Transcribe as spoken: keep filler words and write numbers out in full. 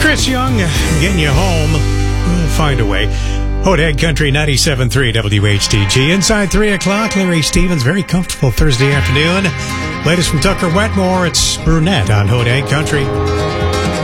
Chris Young, getting you home. We'll find a way. Hood Country ninety-seven point three W H T G. Inside three o'clock, Larry Stevens, very comfortable Thursday afternoon. Latest from Tucker Wetmore, it's Brunette on Hood Country.